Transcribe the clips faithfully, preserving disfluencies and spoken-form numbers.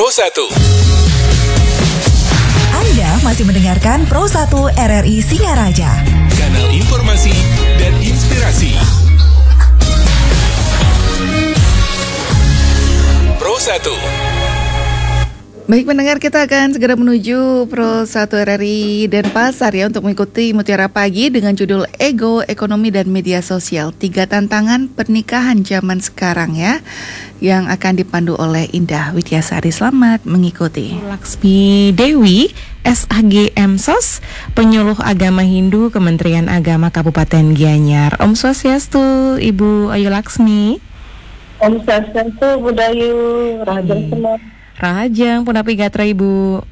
satu. Anda masih mendengarkan Pro satu R R I Singaraja, Kanal informasi dan inspirasi. Pro satu. Baik pendengar, kita akan segera menuju Pro satu R R I Denpasar ya untuk mengikuti Mutiara Pagi dengan judul Ego, Ekonomi dan Media Sosial. Tiga tantangan pernikahan zaman sekarang ya, yang akan dipandu oleh Indah Widyasari. Selamat mengikuti. Laksmi Dewi, S A G M S O S, Penyuluh Agama Hindu Kementerian Agama Kabupaten Gianyar. Om Swastiastu, Ibu Ayu Laksmi. Om Swastiastu, Budayu, Rajang semua. Rahajang, Punapi Gatra Ibu.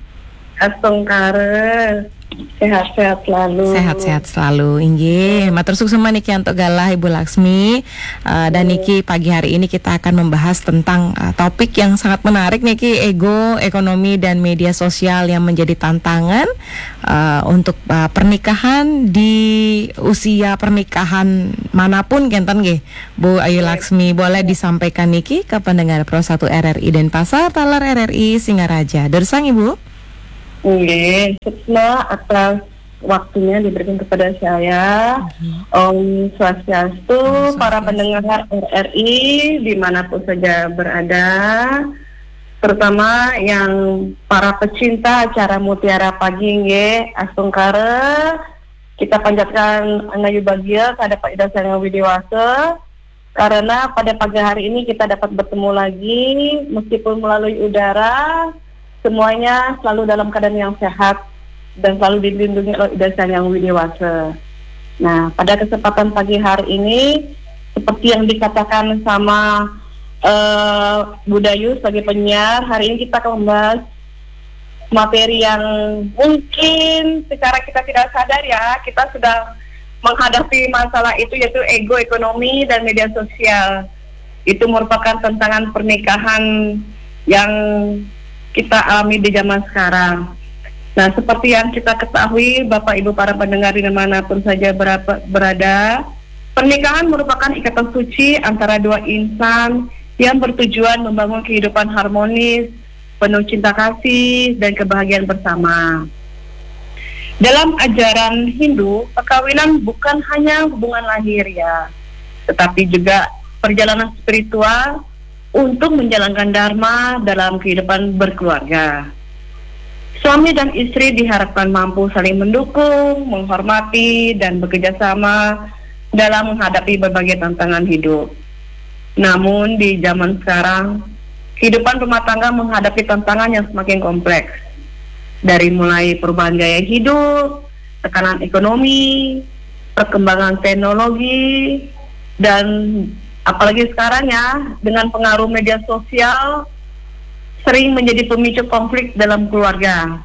Astongkare, sehat-sehat selalu. Sehat-sehat selalu, inggih. Matur suksema niki antuk galah Ibu Laksmi. Uh, dan niki pagi hari ini kita akan membahas tentang uh, topik yang sangat menarik niki, ego, ekonomi dan media sosial yang menjadi tantangan uh, untuk uh, pernikahan di usia pernikahan manapun kenten nggih. Bu Ayu Laksmi, boleh disampaikan niki ke pendengar Pro satu R R I Denpasar, Talar R R I Singaraja. Dersang Ibu. Oke, setelah atas waktunya diberikan kepada saya, mm-hmm. Om Swastiastu, para pendengar R R I dimanapun saja berada, terutama yang para pecinta acara Mutiara Pagi nge, Astungkare, kita panjatkan angayu bahagia kepada Pak Ida Sang Widiwasa, karena pada pagi hari ini kita dapat bertemu lagi, meskipun melalui udara. Semuanya selalu dalam keadaan yang sehat dan selalu dilindungi oleh Ida Sang Widiwasa. Nah, pada kesempatan pagi hari ini, seperti yang dikatakan sama uh, Budayu sebagai penyiar, hari ini kita akan membahas materi yang mungkin secara kita tidak sadar ya, kita sudah menghadapi masalah itu, yaitu ego, ekonomi, dan media sosial. Itu merupakan tantangan pernikahan yang kita alami di zaman sekarang. Nah, seperti yang kita ketahui, Bapak Ibu para pendengar dimanapun saja berapa, berada, pernikahan merupakan ikatan suci antara dua insan yang bertujuan membangun kehidupan harmonis, penuh cinta kasih, dan kebahagiaan bersama. Dalam ajaran Hindu, perkawinan bukan hanya hubungan lahir ya, tetapi juga perjalanan spiritual untuk menjalankan dharma dalam kehidupan berkeluarga. Suami dan istri diharapkan mampu saling mendukung, menghormati, dan bekerja sama dalam menghadapi berbagai tantangan hidup. Namun di zaman sekarang, kehidupan rumah tangga menghadapi tantangan yang semakin kompleks. Dari mulai perubahan gaya hidup, tekanan ekonomi, perkembangan teknologi, dan apalagi sekarang ya, dengan pengaruh media sosial sering menjadi pemicu konflik dalam keluarga.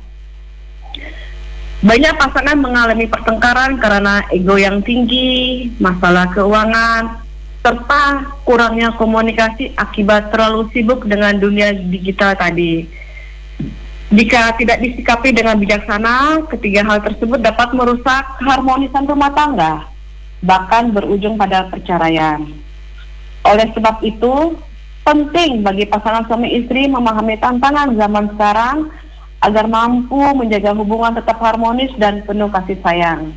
Banyak pasangan mengalami pertengkaran karena ego yang tinggi, masalah keuangan, serta kurangnya komunikasi akibat terlalu sibuk dengan dunia digital tadi. Jika tidak disikapi dengan bijaksana, ketiga hal tersebut dapat merusak keharmonisan rumah tangga, bahkan berujung pada perceraian. Oleh sebab itu, penting bagi pasangan suami istri memahami tantangan zaman sekarang agar mampu menjaga hubungan tetap harmonis dan penuh kasih sayang.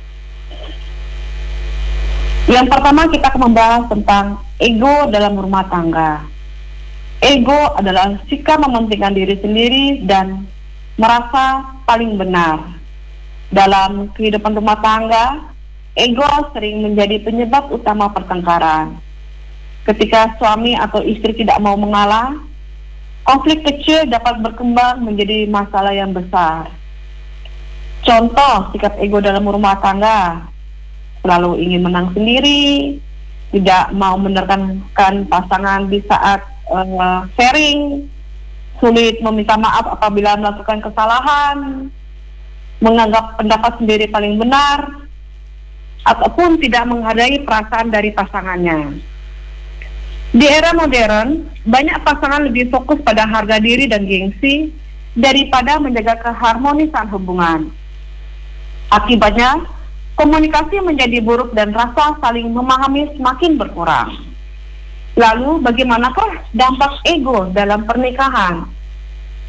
Yang pertama, kita akan membahas tentang ego dalam rumah tangga. Ego adalah sikap mementingkan diri sendiri dan merasa paling benar. Dalam kehidupan rumah tangga, ego sering menjadi penyebab utama pertengkaran. Ketika suami atau istri tidak mau mengalah, konflik kecil dapat berkembang menjadi masalah yang besar. Contoh sikap ego dalam rumah tangga, selalu ingin menang sendiri, tidak mau mendengarkan pasangan di saat uh, sharing, sulit meminta maaf apabila melakukan kesalahan, menganggap pendapat sendiri paling benar, ataupun tidak menghargai perasaan dari pasangannya. Di era modern, banyak pasangan lebih fokus pada harga diri dan gengsi daripada menjaga keharmonisan hubungan. Akibatnya, komunikasi menjadi buruk dan rasa saling memahami semakin berkurang. Lalu, bagaimanakah dampak ego dalam pernikahan?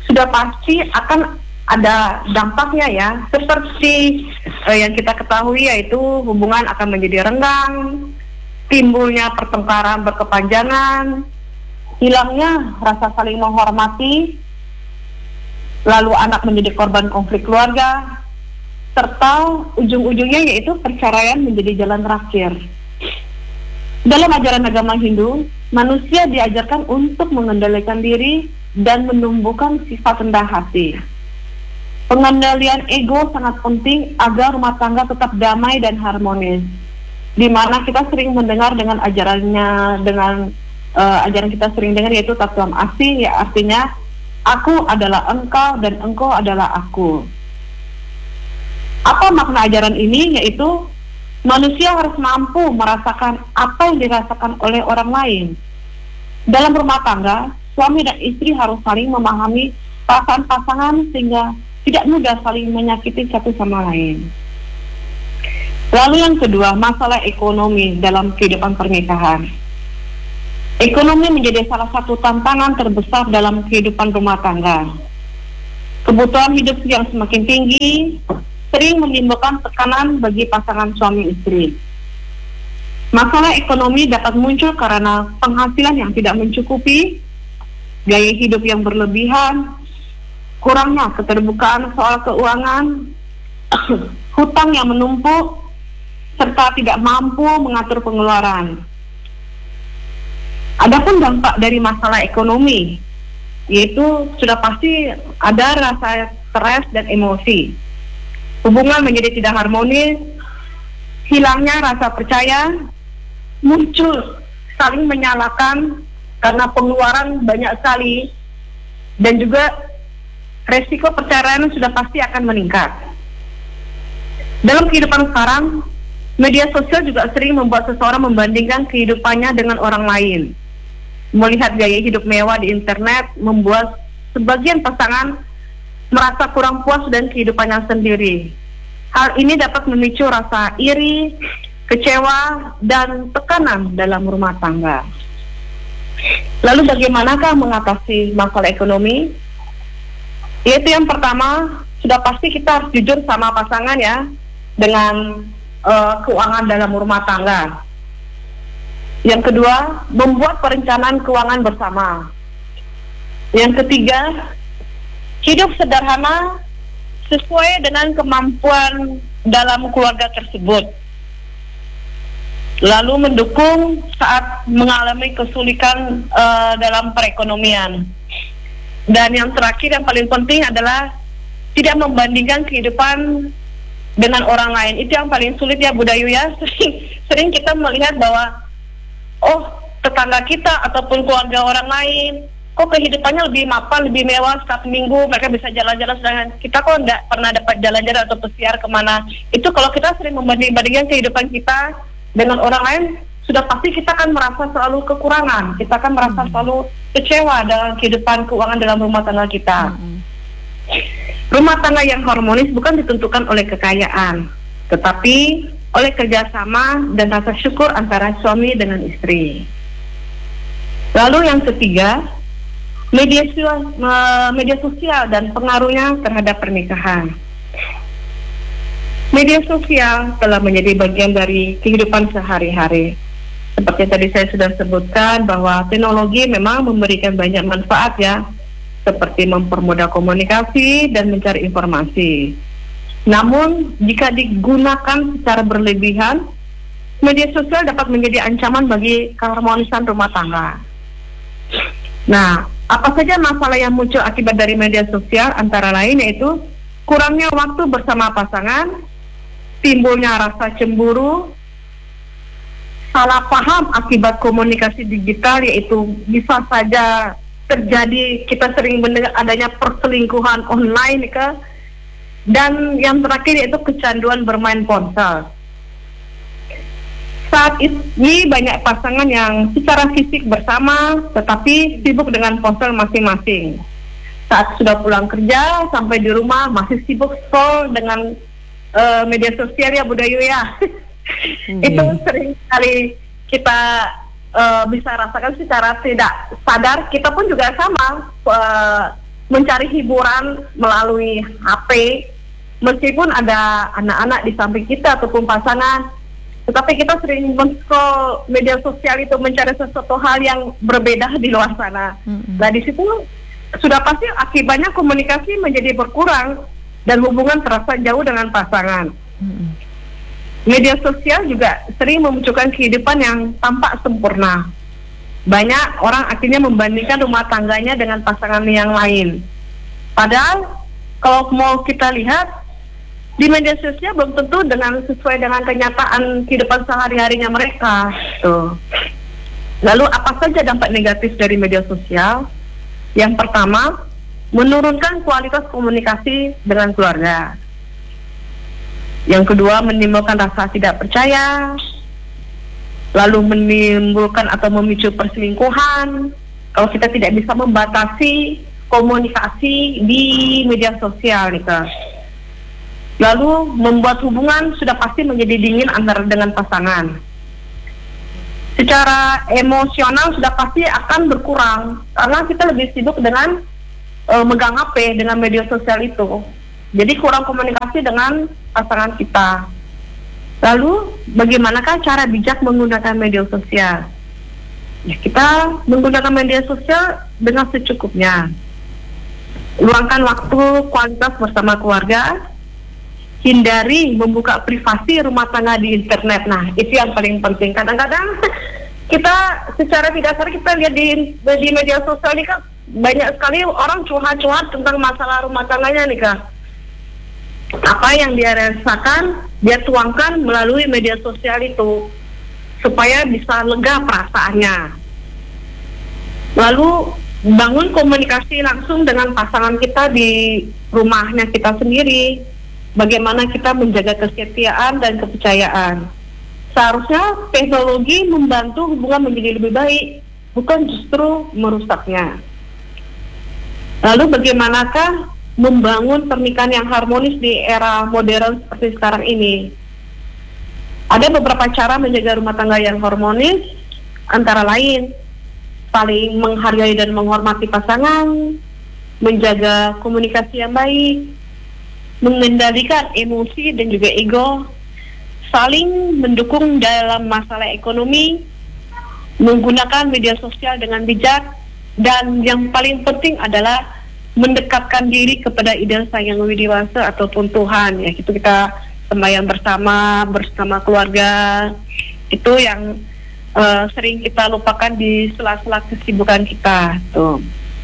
sudah pasti akan ada dampaknya ya, seperti eh, yang kita ketahui yaitu hubungan akan menjadi renggang, timbulnya pertengkaran berkepanjangan, hilangnya rasa saling menghormati, lalu anak menjadi korban konflik keluarga, serta ujung-ujungnya yaitu perceraian menjadi jalan terakhir. Dalam ajaran agama Hindu, manusia diajarkan untuk mengendalikan diri dan menumbuhkan sifat rendah hati. Pengendalian ego sangat penting agar rumah tangga tetap damai dan harmonis. Di mana kita sering mendengar dengan ajarannya, dengan uh, ajaran kita sering dengar yaitu Tattvam Asi, ya artinya aku adalah engkau dan engkau adalah aku. Apa makna ajaran ini? Yaitu manusia harus mampu merasakan apa yang dirasakan oleh orang lain. Dalam rumah tangga, suami dan istri harus saling memahami perasaan pasangan sehingga tidak mudah saling menyakiti satu sama lain. Lalu yang kedua, masalah ekonomi dalam kehidupan pernikahan. Ekonomi menjadi salah satu tantangan terbesar dalam kehidupan rumah tangga. Kebutuhan hidup yang semakin tinggi sering menimbulkan tekanan bagi pasangan suami istri. Masalah ekonomi dapat muncul karena penghasilan yang tidak mencukupi, gaya hidup yang berlebihan, kurangnya keterbukaan soal keuangan, hutang yang menumpuk, serta tidak mampu mengatur pengeluaran. Adapun dampak dari masalah ekonomi, yaitu sudah pasti ada rasa stres dan emosi. Hubungan menjadi tidak harmonis, hilangnya rasa percaya, muncul saling menyalahkan karena pengeluaran banyak sekali, dan juga resiko perceraian sudah pasti akan meningkat. Dalam kehidupan sekarang, media sosial juga sering membuat seseorang membandingkan kehidupannya dengan orang lain. Melihat gaya hidup mewah di internet membuat sebagian pasangan merasa kurang puas dengan kehidupannya sendiri. Hal ini dapat memicu rasa iri, kecewa, dan tekanan dalam rumah tangga. Lalu bagaimanakah mengatasi masalah ekonomi? Yaitu yang pertama, sudah pasti kita harus jujur sama pasangan ya, dengan uh, keuangan dalam rumah tangga. Yang kedua, membuat perencanaan keuangan bersama. Yang ketiga, hidup sederhana sesuai dengan kemampuan dalam keluarga tersebut. Lalu mendukung saat mengalami kesulitan uh, dalam perekonomian. Dan yang terakhir yang paling penting adalah tidak membandingkan kehidupan dengan orang lain. Itu yang paling sulit ya Budayu ya. Sering, sering kita melihat bahwa oh tetangga kita ataupun keluarga orang lain kok kehidupannya lebih mapan, lebih mewah, setiap minggu mereka bisa jalan-jalan, sedangkan kita kok nggak pernah dapat jalan-jalan atau pesiar kemana. Itu kalau kita sering membanding-bandingkan kehidupan kita dengan orang lain, sudah pasti kita akan merasa selalu kekurangan, kita akan merasa hmm. selalu kecewa dengan kehidupan keuangan dalam rumah tangga kita. Hmm. Rumah tangga yang harmonis bukan ditentukan oleh kekayaan, tetapi oleh kerjasama dan rasa syukur antara suami dengan istri. Lalu yang ketiga, media sosial, media sosial dan pengaruhnya terhadap pernikahan. Media sosial telah menjadi bagian dari kehidupan sehari-hari. Seperti tadi saya sudah sebutkan bahwa teknologi memang memberikan banyak manfaat ya, seperti mempermudah komunikasi dan mencari informasi. Namun, jika digunakan secara berlebihan, media sosial dapat menjadi ancaman bagi keharmonisan rumah tangga. Nah, apa saja masalah yang muncul akibat dari media sosial? Antara lain yaitu kurangnya waktu bersama pasangan, timbulnya rasa cemburu, salah paham akibat komunikasi digital, yaitu bisa saja terjadi, kita sering mendengar adanya perselingkuhan online ke, dan yang terakhir yaitu kecanduan bermain ponsel. Saat ini banyak pasangan yang secara fisik bersama tetapi sibuk dengan ponsel masing-masing. Saat sudah pulang kerja sampai di rumah masih sibuk scroll dengan uh, media sosial ya Budayu ya. Mm-hmm. Itu sering kali kita uh, bisa rasakan secara tidak sadar. Kita pun juga sama uh, mencari hiburan melalui H P, meskipun ada anak-anak di samping kita ataupun pasangan, tetapi kita sering men-scroll media sosial itu mencari sesuatu hal yang berbeda di luar sana. Mm-hmm. Nah di situ sudah pasti akibatnya komunikasi menjadi berkurang dan hubungan terasa jauh dengan pasangan. Mm-hmm. Media sosial juga sering memunculkan kehidupan yang tampak sempurna. Banyak orang akhirnya membandingkan rumah tangganya dengan pasangan yang lain. Padahal kalau mau kita lihat di media sosial belum tentu dengan sesuai dengan kenyataan kehidupan sehari-harinya mereka. Tuh. Lalu apa saja dampak negatif dari media sosial? Yang pertama, menurunkan kualitas komunikasi dengan keluarga. Yang kedua, menimbulkan rasa tidak percaya. Lalu menimbulkan atau memicu perselingkuhan kalau kita tidak bisa membatasi komunikasi di media sosial nih Kak. Lalu membuat hubungan sudah pasti menjadi dingin antara dengan pasangan. Secara emosional sudah pasti akan berkurang karena kita lebih sibuk dengan e, megang H P, dengan media sosial itu. Jadi kurang komunikasi dengan pasangan kita. Lalu, bagaimanakah cara bijak menggunakan media sosial? Ya, kita menggunakan media sosial dengan secukupnya. Luangkan waktu kualitas bersama keluarga. Hindari membuka privasi rumah tangga di internet. Nah, itu yang paling penting. Kadang-kadang kita secara tidak sadar kita lihat di, di media sosial ini kan banyak sekali orang curhat-curhat tentang masalah rumah tangganya nih Kak. Apa yang dia rasakan, dia tuangkan melalui media sosial itu supaya bisa lega perasaannya. Lalu bangun komunikasi langsung dengan pasangan kita di rumahnya kita sendiri. Bagaimana kita menjaga kesetiaan dan kepercayaan. Seharusnya teknologi membantu hubungan menjadi lebih baik, bukan justru merusaknya. Lalu bagaimanakah membangun pernikahan yang harmonis di era modern seperti sekarang ini? Ada beberapa cara menjaga rumah tangga yang harmonis, antara lain saling menghargai dan menghormati pasangan, menjaga komunikasi yang baik, mengendalikan emosi dan juga ego, saling mendukung dalam masalah ekonomi, menggunakan media sosial dengan bijak, dan yang paling penting adalah mendekatkan diri kepada ideal sayang widiwasa ataupun Tuhan. Ya, itu kita sembahyang bersama bersama keluarga. Itu yang uh, sering kita lupakan di sela-sela kesibukan kita. Tuh.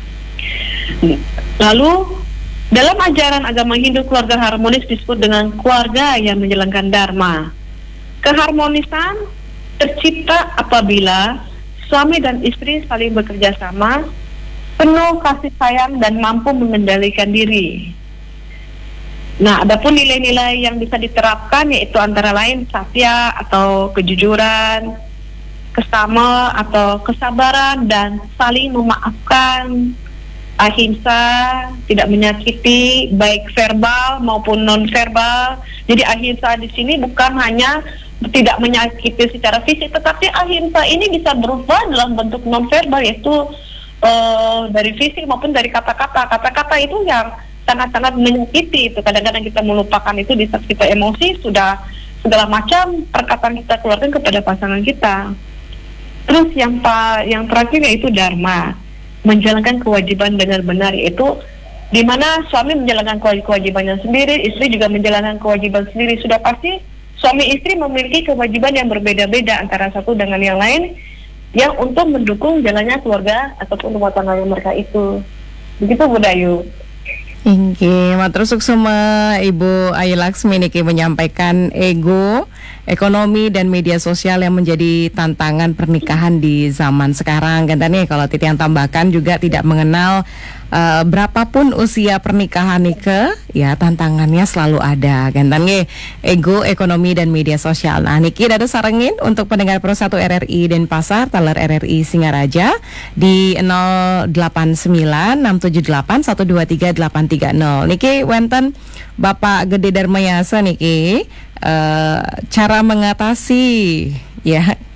Lalu dalam ajaran agama Hindu, keluarga harmonis disebut dengan keluarga yang menjalankan dharma. Keharmonisan tercipta apabila suami dan istri saling bekerja sama, penuh kasih sayang dan mampu mengendalikan diri. Nah, adapun nilai-nilai yang bisa diterapkan yaitu antara lain satya atau kejujuran, kesama atau kesabaran dan saling memaafkan, ahimsa, tidak menyakiti baik verbal maupun non verbal. Jadi ahimsa di sini bukan hanya tidak menyakiti secara fisik, tetapi ahimsa ini bisa berubah dalam bentuk non verbal, yaitu Uh, dari fisik maupun dari kata-kata. Kata-kata itu yang sangat-sangat menyakiti itu. Kadang-kadang kita melupakan itu di saat kita emosi, sudah segala macam perkataan kita keluarkan kepada pasangan kita. Terus yang pa, yang terakhir yaitu dharma, menjalankan kewajiban dengan benar, yaitu di mana suami menjalankan kewajibannya sendiri, istri juga menjalankan kewajiban sendiri. Sudah pasti suami istri memiliki kewajiban yang berbeda-beda antara satu dengan yang lain, yang untuk mendukung jalannya keluarga ataupun rumah tangga mereka itu. Begitu Bu Dayu. Oke, matur suksema Ibu Ayu Laksmi niki menyampaikan ego, ekonomi dan media sosial yang menjadi tantangan pernikahan di zaman sekarang. Kan nih kalau Titi yang tambahkan juga tidak mengenal uh, berapapun usia pernikahan nike, ya tantangannya selalu ada. Kan nih ego, ekonomi dan media sosial. Nah, niki ada sarengin untuk pendengar Pro satu R R I Denpasar, taler R R I Singaraja di nol delapan sembilan enam tujuh delapan satu dua tiga delapan tiga nol. Niki wenten Bapak Gede Darmayasa niki uh, cara mengatasi ya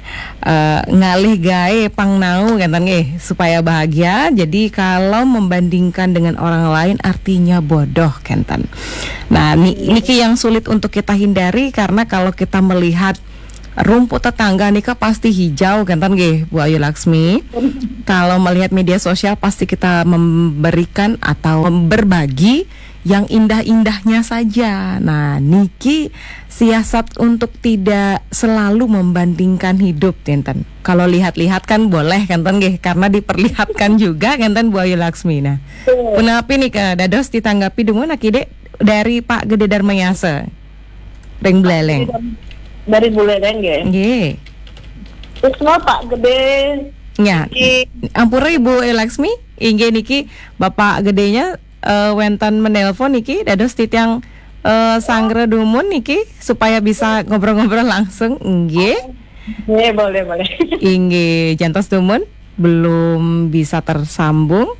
uh, ngalih gawe pangnau kan nggih supaya bahagia. Jadi kalau membandingkan dengan orang lain artinya bodoh kan. Nah, ni, niki yang sulit untuk kita hindari karena kalau kita melihat rumput tetangga nih pasti hijau kan nggih Bu Ayu Laksmi. Kalau melihat media sosial pasti kita memberikan atau berbagi yang indah-indahnya saja. Nah, niki siasat untuk tidak selalu membandingkan hidup, Tenten. Kalau lihat-lihat kan boleh, kan nggih, karena diperlihatkan juga, kan Bu Ayu Laksmi. Nah, kenapa nih ke dados ditanggapi dengan akide dari Pak Gede Darmayasa, Reng Bleleng. Dari Buleleng ya. Nggih. Terus mau Pak Gede. Ya. Ampura Ibu Laksmi, inggih niki Bapak gedenya Uh, wentan menelpon niki dados titiang uh, sangre dumun niki supaya bisa ngobrol-ngobrol langsung nggih. Nggih, boleh boleh. Inggih jantos dumun belum bisa tersambung.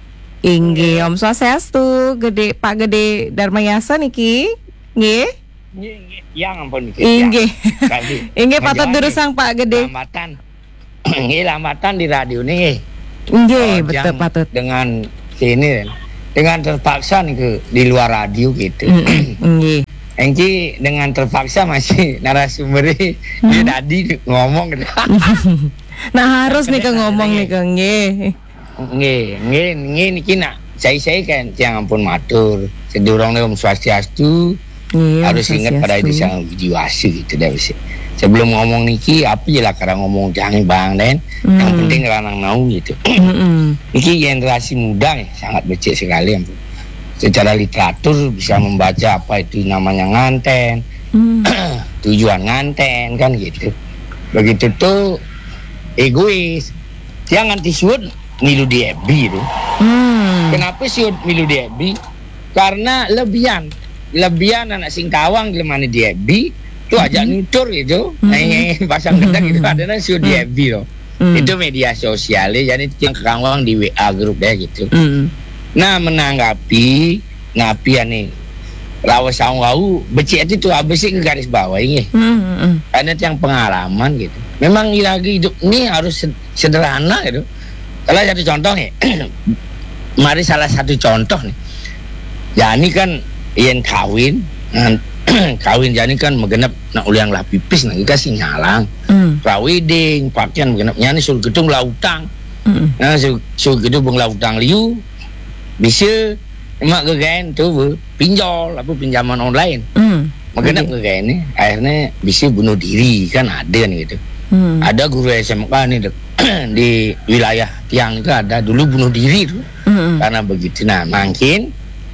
Inggih Om Swastiastu Gede Pak Gede Darmayasa niki nggih. Nggih nggih yang ampun niki. Inggih. Inggih patut durusang Pak Gede. Lambatan. Nggih lambatan di radio nih. Nggih betul patut. Dengan sini dengan terpaksa nih ke di luar radio gitu. Nggih. Engki dengan terpaksa masih narasumbernya dia tadi ngomong gitu. Nah harus nih ke ngomong nih ke nggih. Nggih, nggih, nggih niki nak saya-saya kan jangan ampun matur. Sedurunge Om Swastiastu harus ingat pada itu sang jiwasi gitu dah wis. Sebelum ngomong niki apa je lah karena ngomong jangan bang Den. Mm. Yang penting lanang mau gitu. Niki generasi muda nih sangat becek sekali ampun. Secara literatur bisa membaca apa itu namanya nganten. Mm. Tujuan nganten kan gitu. Begitu tuh egois. Jangan disuut milu di F B itu. Mm. Kenapa siut milu di F B? Karena lebihan. Lebihan anak singkawang di mana di F B. Itu ajak nutur gitu, mm-hmm. pasang kedak gitu, ada nasi di F B loh, mm-hmm. itu media sosial ya, jadi yang kawang di W A grup deh gitu. Mm-hmm. Nah menanggapi, ngapi ya nih, lawas sang wau, becek itu tuh abis sih ke garis bawah ini, mm-hmm. ada yang pengalaman gitu. Memang lagi hidup ini harus sederhana gitu. Kalau satu contoh nih, mari salah satu contoh nih, ya ini kan yang kawin. Kawin jadi kan megenap nak uliang lah pipis nak kasih nyalang mm. praweding pakaian megenap nyani sul gedung lautang mm. nah sul, sul gedung bung lautang liu bisa emak kegain tu pinjol apa pinjaman online mm. megenap okay. Kegain ni akhirnya bisa bunuh diri kan ada nih gitu mm. ada guru S M K nih di wilayah Tiang itu ada dulu bunuh diri tu mm. karena begitu. Nah makin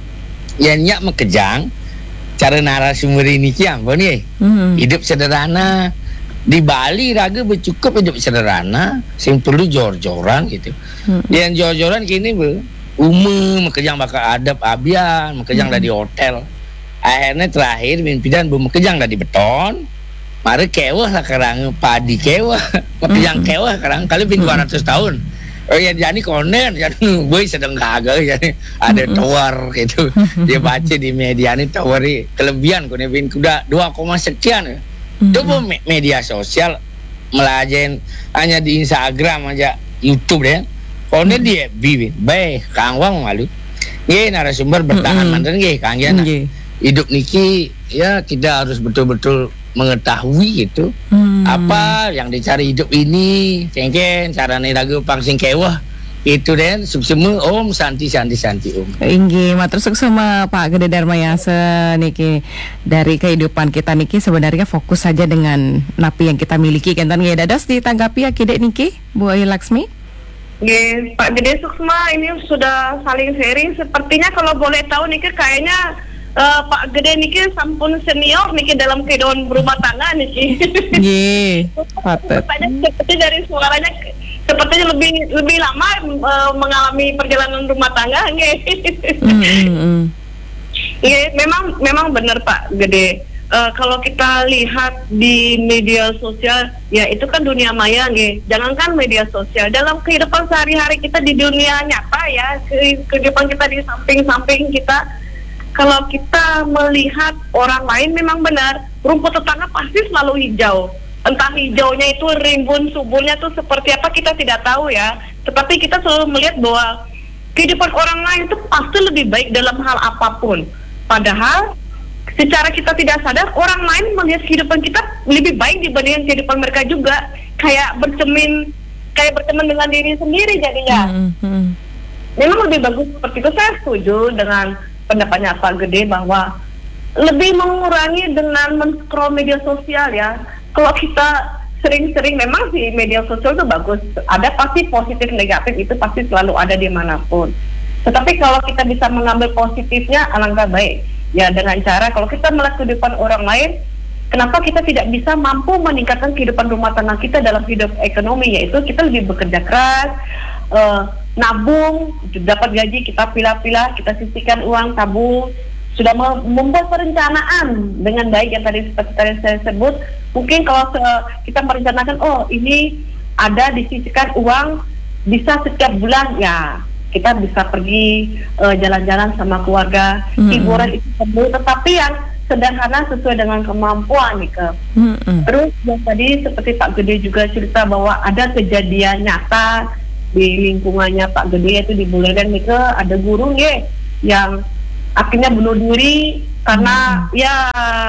ya nyak mekejang cara narasumber ini kiam apa nih mm-hmm. hidup sederhana di Bali raga bercukup hidup sederhana sing perlu jor-joran gitu mm-hmm. yang jor-joran kini be umum mekejang bakal adab abian mekejang mm-hmm. dari hotel akhirnya terakhir mimpidan bu mekejang dari beton mari kewah lah kerang padi kewah mekejang mm-hmm. kewah kerang kali bin dua ratus tahun. Oh ya jadi konen jadi boy sedang kagak jadi ada tower gitu dia baca di media ini toweri kelebihan konen bin kuda dua koma sekian itu pun me- media sosial melajen hanya di Instagram aja YouTube deh konen di F B baik kangwang malu ye narasumber bertahan mantan ye kanggian hidup niki ya kita harus betul-betul mengetahui gitu hmm. apa yang dicari hidup ini cengken cara nih lagu pangsing kewah itu dan semua om santi santi santi om inggih matur sama Pak Gede Darmayasa niki dari kehidupan kita niki sebenarnya fokus saja dengan napi yang kita miliki kan nggih dados ditanggapi ya Kidek niki Bu Ayu Laksmi. Nggih Pak Gede Suksma ini sudah saling sharing sepertinya kalau boleh tahu niki kayaknya Uh, Pak Gede niki sampun senior niki dalam kehidupan berumah tangga niki. Nggih. Sepertinya seperti dari suaranya sepertinya lebih lebih lama uh, mengalami perjalanan rumah tangga nggih. Mm-hmm. Nggih, memang memang benar Pak Gede. Uh, kalau kita lihat di media sosial ya itu kan dunia maya nggih. Jangankan media sosial, dalam kehidupan sehari-hari kita di dunia nyata ya, kehidupan kita di samping-samping kita. Kalau kita melihat orang lain memang benar rumput tetangga pasti selalu hijau. entah hijaunya itu rimbun subulnya tuh seperti apa kita tidak tahu ya. Tetapi kita selalu melihat bahwa kehidupan orang lain itu pasti lebih baik dalam hal apapun. Padahal secara kita tidak sadar orang lain melihat kehidupan kita lebih baik dibandingkan kehidupan mereka juga. Kayak bercermin, kayak berteman dengan diri sendiri jadinya. Mm-hmm. Memang lebih bagus seperti itu. Saya setuju dengan pendapatnya Pak Gede bahwa lebih mengurangi dengan men-scroll media sosial ya. Kalau kita sering-sering, memang sih media sosial itu bagus. Ada pasti positif negatif, itu pasti selalu ada dimanapun. Tetapi kalau kita bisa mengambil positifnya, alangkah baik. Ya dengan cara kalau kita melihat kehidupan orang lain, kenapa kita tidak bisa mampu meningkatkan kehidupan rumah tangga kita dalam hidup ekonomi, yaitu kita lebih bekerja keras, uh, nabung, dapat gaji kita pilah-pilah, kita sisihkan uang tabung, sudah membuat perencanaan dengan baik yang tadi seperti tadi saya sebut. Mungkin kalau se- kita merencanakan, oh ini ada disisihkan uang bisa setiap bulan, ya kita bisa pergi uh, jalan-jalan sama keluarga, mm-hmm. hiburan itu perlu, tetapi yang sederhana sesuai dengan kemampuan nih ke. Mm-hmm. Terus yang tadi seperti Pak Gede juga cerita bahwa ada kejadian nyata di lingkungannya Pak Gede, itu di Buleleng nih ke, ada guru ya yang akhirnya bunuh diri karena hmm. ya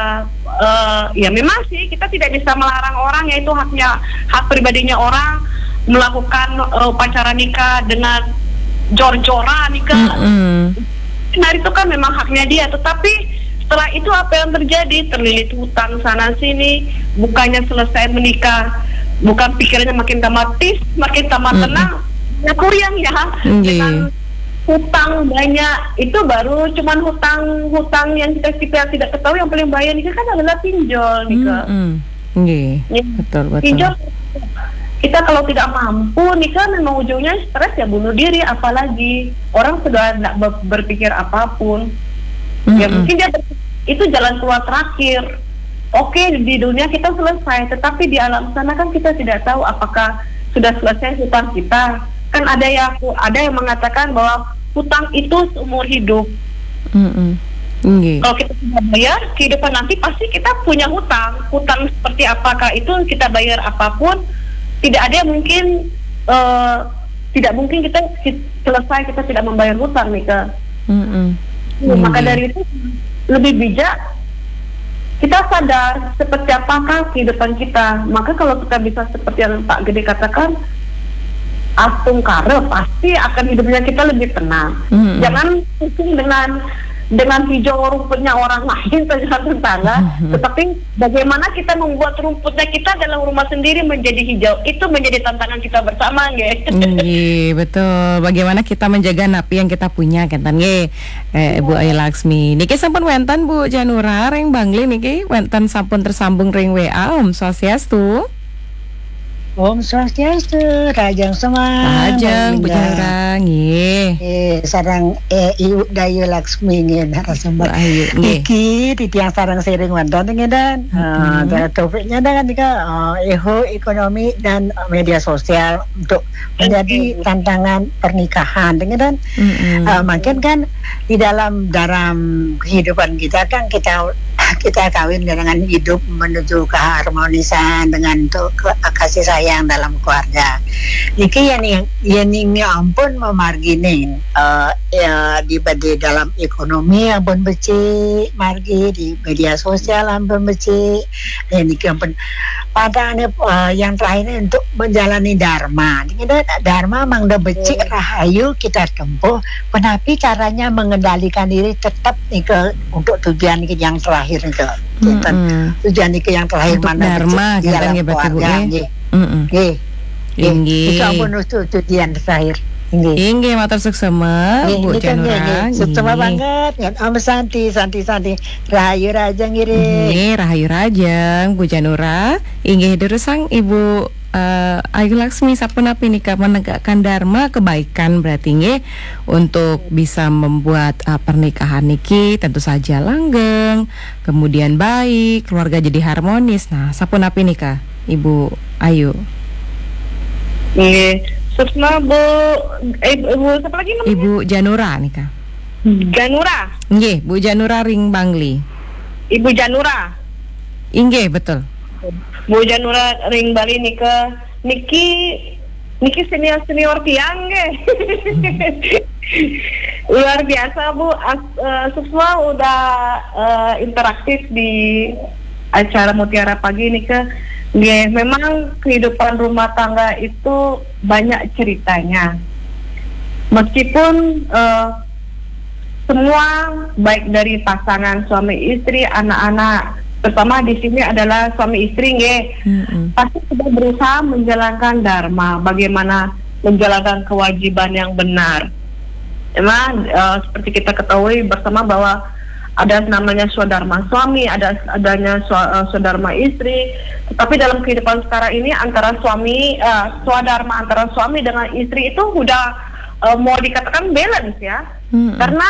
uh, ya memang sih kita tidak bisa melarang orang, yaitu haknya, hak pribadinya orang melakukan uh, upacara nikah dengan jor-joran nikah. Hmm. Nah itu kan memang haknya dia, tetapi setelah itu apa yang terjadi? Terlilit hutang sana sini, bukannya selesai menikah, bukan pikirannya makin tamatis, makin tamat hmm. tenang, ya kuriang ya hmm. dengan hutang banyak. Itu baru cuman hutang-hutang yang kita, kita tidak ketahui. Yang paling bahaya nih kan adalah pinjol nih kak. Mm-hmm. Yeah. Ya. Betul betul. Pinjol kita kalau tidak mampu nih kan memang ujungnya stres ya, bunuh diri. Apalagi orang sudah tidak berpikir apapun. Mm-hmm. Ya mungkin dia ber- itu jalan keluar terakhir. Oke di dunia kita selesai, tetapi di alam sana kan kita tidak tahu apakah sudah selesai hutang kita. Kan ada yang ada yang mengatakan bahwa hutang itu seumur hidup. Mm-hmm. Okay. Kalau kita tidak bayar, kehidupan nanti pasti kita punya hutang. Hutang seperti apakah itu kita bayar apapun, tidak ada yang mungkin uh, tidak mungkin kita selesai kita tidak membayar hutang nih kak. Mm-hmm. Mm-hmm. Maka dari itu lebih bijak kita sadar seperti apakah kehidupan kita. Maka kalau kita bisa seperti yang Pak Gede katakan, astungkara pasti akan hidupnya kita lebih tenang. Mm-hmm. Jangan pusing dengan dengan hijau rumputnya orang lain saja tetangga, mm-hmm. tetapi bagaimana kita membuat rumputnya kita dalam rumah sendiri menjadi hijau, itu menjadi tantangan kita bersama, nggih. Nggih, betul. Bagaimana kita menjaga napi yang kita punya, kenten nggih. Eh, Ibu Ayu Laksmi. Niki sampun wenten Bu Janura ring Bangli niki wenten sampun tersambung ring W A. Om Swastiastu. Om Swastiastu, Rajang Semang. Rajang, Bu Janura, nggih. Eh, sarang eh Ibu Dayu Laksmi nggih narasumber. Ayu, iki titiang sarang sering wonten nggih dan. Eh, topiknya dengan nika eho ekonomi dan media sosial untuk menjadi tantangan pernikahan nggih dan. Uh, makin kan di dalam dalam kehidupan kita kan kita kita kawin dengan hidup menuju keharmonisan dengan tuh ke, kasih sayang dalam keluarga. Iki yang yang yang ampun memargini uh, ya di di dalam ekonomi ampun becik margi, di media sosial ampun becik. Ini ampun pada uh, yang terakhir untuk menjalani dharma. Kita dharma mangda becik rahayu kita tempuh. Penapi caranya mengendalikan diri tetap nih ke untuk tujuan yang terakhir ke mm-hmm. tujuan ke yang terakhir untuk mana dharma di dalam keluarga nggih. Nggih. Nggih. Itu pun tujuan terakhir. Nggih. Nggih, matur suksema Bu Janura. Suksema banget. Om Santi, Santi Santi. Rahayu Rajang nggih. Nggih, Rahayu Rajang Bu Janura. Inggih derusang Ibu Uh, Ayu Laksmi sapunapi nika menegakkan dharma kebaikan berarti nggih untuk bisa membuat uh, pernikahan niki tentu saja langgeng, kemudian baik, keluarga jadi harmonis. Nah, sapunapi nika Ibu Ayu. Nggih, Susma Bu eh, Ibu siapa lagi namanya? Ibu Janura nika. Janura. Nggih, Bu Janura ring Bangli. Ibu Janura. Inggih, betul. Bu Janura ring Bali nih ke Niki Niki senior senior tiang ge. Luar biasa Bu, As, uh, semua udah uh, interaktif di acara Mutiara Pagi nih ke. Ya, memang kehidupan rumah tangga itu banyak ceritanya. Meskipun uh, semua baik dari pasangan suami istri, anak-anak, terutama di sini adalah suami istri, nge, mm-hmm. pasti sudah berusaha menjalankan dharma, bagaimana menjalankan kewajiban yang benar. Emang uh, seperti kita ketahui bersama bahwa ada namanya swadharma suami, ada adanya uh, swadharma istri. Tetapi dalam kehidupan sekarang ini antara suami uh, swadharma antara suami dengan istri itu udah uh, mau dikatakan balance ya, mm-hmm. karena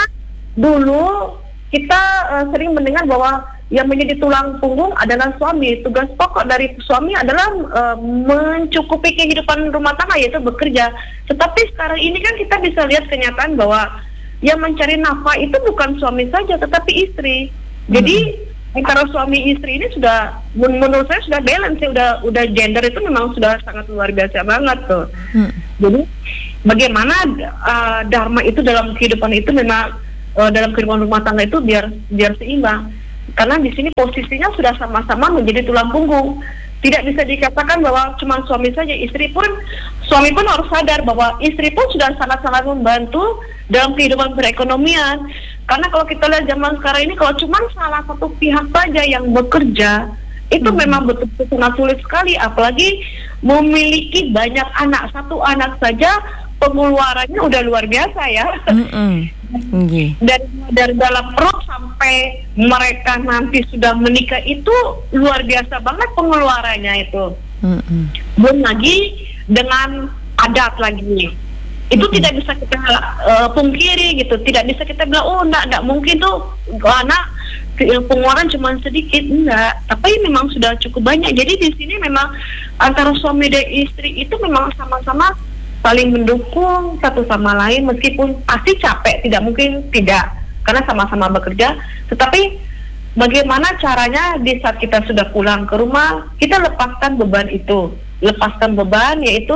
dulu kita uh, sering mendengar bahwa yang menjadi tulang punggung adalah suami. Tugas pokok dari suami adalah uh, mencukupi kehidupan rumah tangga, yaitu bekerja. Tetapi sekarang ini kan kita bisa lihat kenyataan bahwa yang mencari nafkah itu bukan suami saja, tetapi istri. Jadi hmm. antara suami istri ini sudah, menurut saya sudah balance, ya, udah udah gender itu memang sudah sangat luar biasa banget tuh. Hmm. Jadi bagaimana uh, dharma itu dalam kehidupan itu memang uh, dalam kehidupan rumah tangga itu biar biar seimbang. Karena di sini posisinya sudah sama-sama menjadi tulang punggung. Tidak bisa dikatakan bahwa cuma suami saja, istri pun, suami pun harus sadar bahwa istri pun sudah sangat-sangat membantu dalam kehidupan perekonomian. Karena kalau kita lihat zaman sekarang ini, kalau cuma salah satu pihak saja yang bekerja, itu hmm. memang betul-betul sangat sulit sekali. Apalagi memiliki banyak anak, satu anak saja pengeluarannya udah luar biasa ya. Mm-hmm. Okay. dari dari dalam perut sampai mereka nanti sudah menikah itu luar biasa banget pengeluarannya itu. Mm-hmm. Belum lagi dengan adat lagi itu mm-hmm. tidak bisa kita uh, pungkiri gitu, tidak bisa kita bilang oh enggak, enggak mungkin tuh anak pengeluaran cuma sedikit, enggak, tapi memang sudah cukup banyak. Jadi di sini memang antara suami dan istri itu memang sama-sama saling mendukung satu sama lain, meskipun pasti capek, tidak mungkin tidak, karena sama-sama bekerja. Tetapi bagaimana caranya di saat kita sudah pulang ke rumah, kita lepaskan beban itu, lepaskan beban yaitu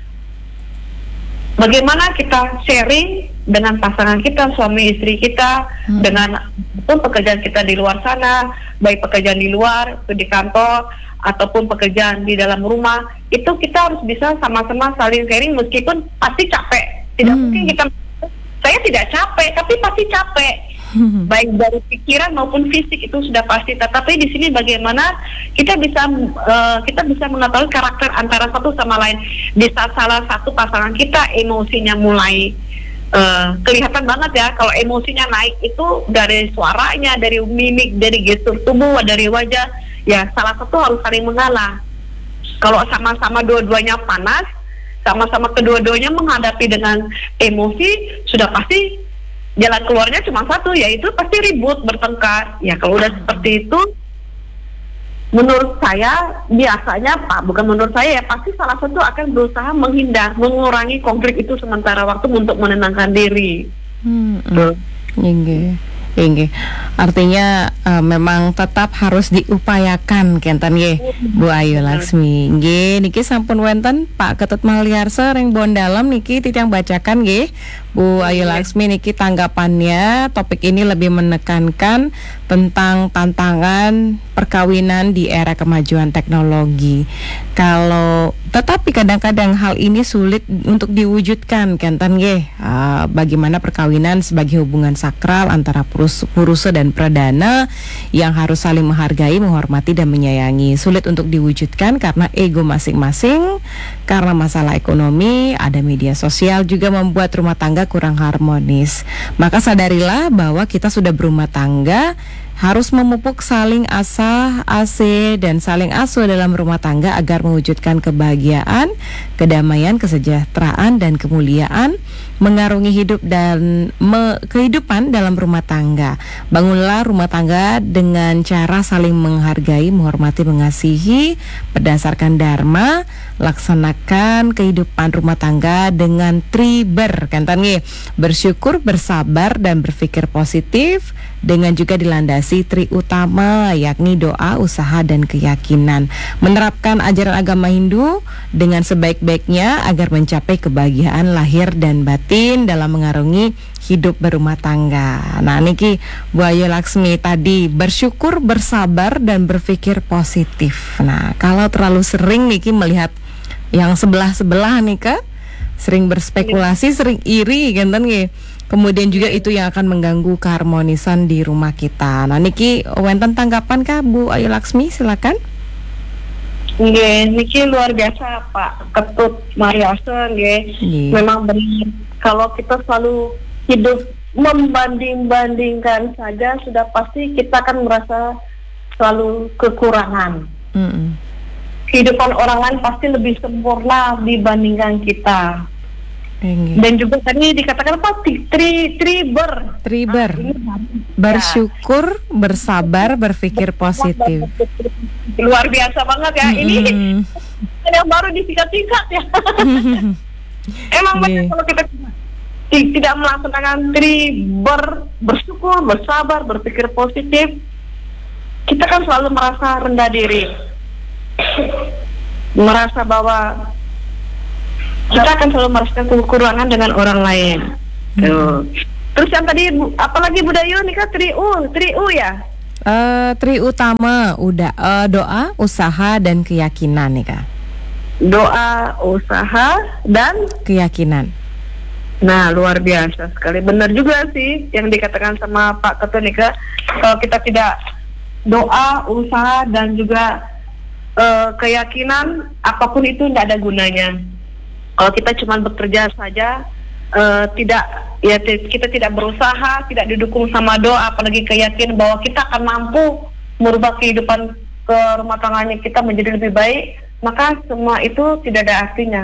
bagaimana kita sharing dengan pasangan kita, suami istri kita, hmm. dengan pun pekerjaan kita di luar sana, baik pekerjaan di luar, di kantor, ataupun pekerjaan di dalam rumah, itu kita harus bisa sama-sama saling sharing meskipun pasti capek. Tidak hmm. mungkin kita, saya tidak capek, tapi pasti capek. Hmm. Baik dari pikiran maupun fisik itu sudah pasti. Tetapi di sini bagaimana kita bisa uh, kita bisa mengetahui karakter antara satu sama lain. Di saat salah satu pasangan kita emosinya mulai uh, kelihatan banget ya, kalau emosinya naik itu dari suaranya, dari mimik, dari gestur tubuh, dari wajah, ya salah satu harus saling mengalah. Kalau sama-sama dua-duanya panas, sama-sama kedua-duanya menghadapi dengan emosi, sudah pasti jalan keluarnya cuma satu, yaitu pasti ribut, bertengkar. Ya kalau udah seperti itu, menurut saya biasanya Pak, bukan menurut saya ya, pasti salah satu akan berusaha menghindar, mengurangi konflik itu sementara waktu untuk menenangkan diri. Hmm, hmm. Inge. Artinya uh, memang tetap harus diupayakan kenten nggih Bu Ayu Laksmi. Nggih niki sampun wonten Pak Ketut Maliarsa ring bon dalam niki titiang bacakan nggih Bu Ayu Laksmi niki tanggapannya. Topik ini lebih menekankan tentang tantangan perkawinan di era kemajuan teknologi. Kalau tetapi kadang-kadang hal ini sulit untuk diwujudkan kenten nggih. Uh, bagaimana perkawinan sebagai hubungan sakral antara purusa dan pradana yang harus saling menghargai, menghormati dan menyayangi. Sulit untuk diwujudkan karena ego masing-masing, karena masalah ekonomi, ada media sosial juga membuat rumah tangga kurang harmonis. Maka sadarilah bahwa kita sudah berumah tangga, harus memupuk saling asah, asih, dan saling asuh dalam rumah tangga agar mewujudkan kebahagiaan, kedamaian, kesejahteraan, dan kemuliaan, mengarungi hidup dan me- kehidupan dalam rumah tangga. Bangunlah rumah tangga dengan cara saling menghargai, menghormati, mengasihi, berdasarkan dharma. Laksanakan kehidupan rumah tangga dengan triber, kan, bersyukur, bersabar, dan berpikir positif, dengan juga dilandasi fondasi tri utama, yakni doa, usaha, dan keyakinan. Menerapkan ajaran agama Hindu dengan sebaik-baiknya agar mencapai kebahagiaan lahir dan batin dalam mengarungi hidup berumah tangga. Nah niki Bu Ayu Laksmi tadi, bersyukur, bersabar, dan berpikir positif. Nah kalau terlalu sering niki melihat yang sebelah-sebelah nih Kak, sering berspekulasi, sering iri kan nggih. Kemudian juga itu yang akan mengganggu keharmonisan di rumah kita. Nah niki wonten tanggapan kah Bu Ayu Laksmi, silakan. Nggih, niki luar biasa Pak Ketut Mariasa nggih. Memang benar, kalau kita selalu hidup membanding-bandingkan saja sudah pasti kita akan merasa selalu kekurangan. Mm-mm. Kehidupan orang lain pasti lebih sempurna dibandingkan kita. Enggak. Dan juga tadi dikatakan apa? Tri tri ber. Triber. Nah, bersyukur, bersabar, berpikir positif. Luar biasa banget ya. Mm-hmm. Ini yang baru disingkat-singkat ya. Emang benar kalau kita tidak melaksanakan tri ber, bersyukur, bersabar, berpikir positif, kita kan selalu merasa rendah diri. Merasa bahwa kita akan selalu merasakan kekurangan dengan orang lain. Hmm. Terus yang tadi apalagi budaya nih Kak, tri U, tri U ya? Uh, tri utama udah uh, doa, usaha, dan keyakinan nih Kak. Doa, usaha, dan keyakinan. Nah luar biasa sekali. Benar juga sih yang dikatakan sama Pak Ketua nih Kak. Kalau kita tidak doa, usaha, dan juga uh, keyakinan, apapun itu tidak ada gunanya. Kalau kita cuma bekerja saja, uh, tidak ya t- kita tidak berusaha, tidak didukung sama doa, apalagi keyakinan bahwa kita akan mampu merubah kehidupan ke rumah tangganya kita menjadi lebih baik, maka semua itu tidak ada artinya.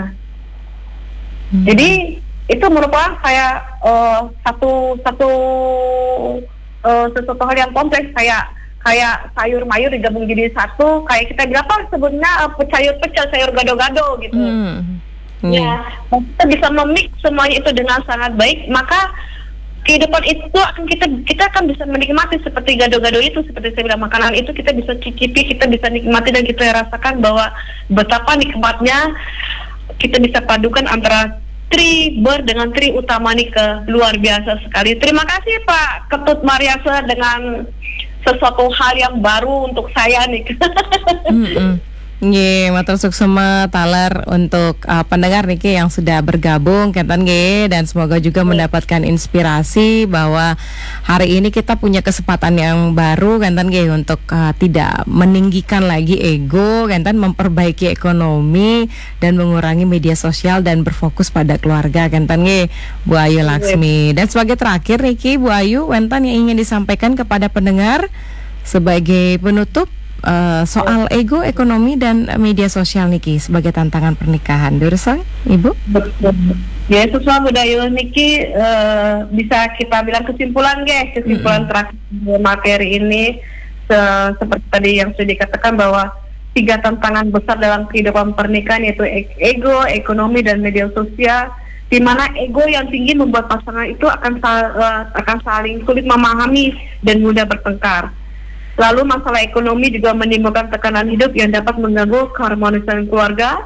Hmm. Jadi itu merupakan kayak uh, satu satu uh, sesuatu hal yang kompleks, kayak kayak sayur mayur digabung jadi satu, kayak kita bilang apa sebutnya uh, sayur pecel, sayur gado-gado gitu. Hmm. Ya, kita bisa memix semuanya itu dengan sangat baik, maka kehidupan itu akan kita kita akan bisa menikmati seperti gado-gado itu, seperti saya bilang, makanan itu kita bisa cicipi, kita bisa nikmati, dan kita rasakan bahwa betapa nikmatnya kita bisa padukan antara tri ber dengan tri utama nih, ke luar biasa sekali. Terima kasih Pak Ketut Mariasa dengan sesuatu hal yang baru untuk saya nih. Mm-mm. Nggih, matur suksema taler untuk uh, pendengar niki yang sudah bergabung kenten nggih, dan semoga juga mendapatkan inspirasi bahwa hari ini kita punya kesempatan yang baru kenten nggih untuk uh, tidak meninggikan lagi ego, kenten memperbaiki ekonomi dan mengurangi media sosial dan berfokus pada keluarga kenten nggih Bu Ayu Laksmi. Dan sebagai terakhir niki Bu Ayu, wenten yang ingin disampaikan kepada pendengar sebagai penutup Uh, soal ego, ekonomi, dan media sosial niki sebagai tantangan pernikahan. Durusang, Ibu? Betul. Ya, sesuai budaya niki uh, bisa kita bilang kesimpulan guys, kesimpulan mm-hmm. terakhir materi ini se- seperti tadi yang sudah dikatakan bahwa tiga tantangan besar dalam kehidupan pernikahan, yaitu ego, ekonomi, dan media sosial, di mana ego yang tinggi membuat pasangan itu akan sal- uh, akan saling sulit memahami dan mudah bertengkar. Lalu masalah ekonomi juga menimbulkan tekanan hidup yang dapat mengganggu keharmonisan keluarga.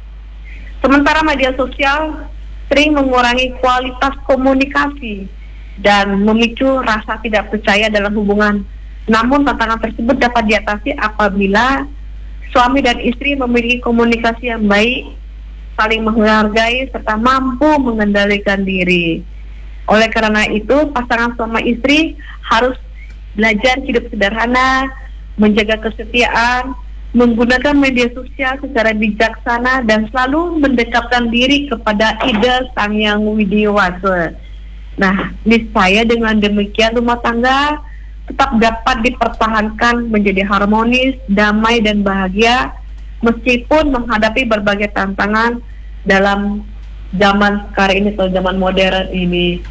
Sementara media sosial sering mengurangi kualitas komunikasi dan memicu rasa tidak percaya dalam hubungan. Namun tantangan tersebut dapat diatasi apabila suami dan istri memiliki komunikasi yang baik, saling menghargai, serta mampu mengendalikan diri. Oleh karena itu, pasangan suami istri harus belajar hidup sederhana, menjaga kesetiaan, menggunakan media sosial secara bijaksana, dan selalu mendekatkan diri kepada ide Sang Yang Widiwasa. Nah, niscaya dengan demikian rumah tangga tetap dapat dipertahankan menjadi harmonis, damai, dan bahagia, meskipun menghadapi berbagai tantangan dalam zaman sekarang ini atau zaman modern ini.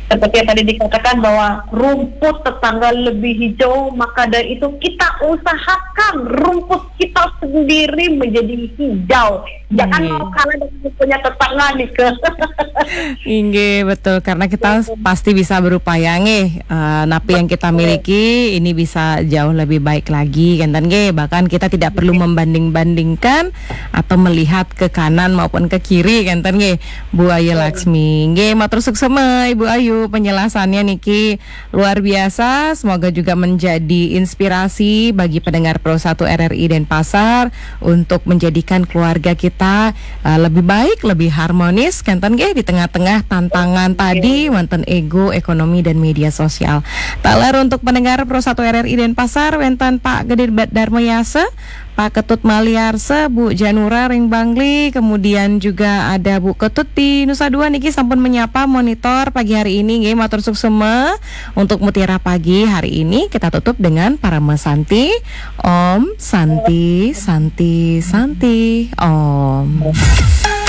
seperti yang tadi dikatakan bahwa rumput tetangga lebih hijau, maka dari itu kita usahakan rumput kita sendiri menjadi hijau. Jangan Nggih. mau kalah dengan punya tetangga nih ke. Inge, betul, karena kita pasti bisa berupaya nge, uh, napi yang kita miliki ini bisa jauh lebih baik lagi kan dan nge, bahkan kita tidak perlu membanding-bandingkan atau melihat ke kanan maupun ke kiri kan dan nge. Bu Ayu Laksmi, nge, matur suksema Ibu Ayu, penjelasannya niki luar biasa, semoga juga menjadi inspirasi bagi pendengar Pro satu R R I Denpasar untuk menjadikan keluarga kita uh, lebih baik, lebih harmonis kan tan nggih, di tengah-tengah tantangan tadi wonten ego, ekonomi dan media sosial. Taler untuk pendengar Pro satu R R I Denpasar wonten Pak Gede Darmayase, Pak Ketut Maliarse, Bu Janura Ring Bangli, kemudian juga ada Bu Ketut di Nusa Dua niki sampun menyapa monitor pagi hari ini nggih, matur suksema. Untuk Mutiara Pagi hari ini kita tutup dengan Parama Santi. Om Santi Santi Santi Om.